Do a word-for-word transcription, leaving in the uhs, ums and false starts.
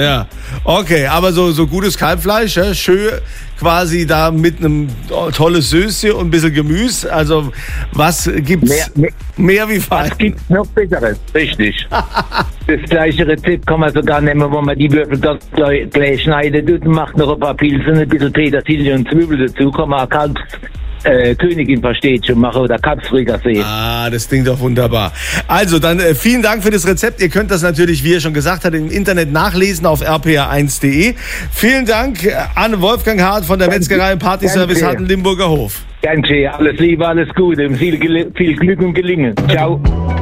Ja, okay, aber so, so gutes Kalbfleisch, ja, schön quasi da mit einem tolles Söschen und ein bisschen Gemüse. Also was gibt's Mehr, mehr, mehr wie fein? Was gibt's noch Besseres? Richtig. Das gleiche Rezept kann man sogar nehmen, wo man die Würfel ganz gleich, gleich schneidet und macht noch ein paar Pilze, ein bisschen Petersilie und Zwiebel dazu, kann man Kalbs Äh, Königin versteht schon machen oder Kalbsfrikassee. Ah, das klingt doch wunderbar. Also dann äh, vielen Dank für das Rezept. Ihr könnt das natürlich, wie er schon gesagt hat, im Internet nachlesen auf r p r eins punkt d e. Vielen Dank äh, an Wolfgang Hart von der Metzgerei und Partyservice Harten-Limburger Hof. Danke, alles Liebe, alles Gute, viel, viel Glück und Gelingen. Ciao.